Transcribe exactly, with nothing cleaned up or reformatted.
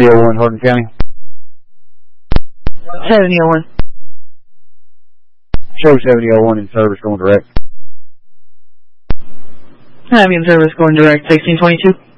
seventy oh one, Hardin County. seventy oh one. Show seventy oh one in service going direct. I'm in service going direct, sixteen twenty-two.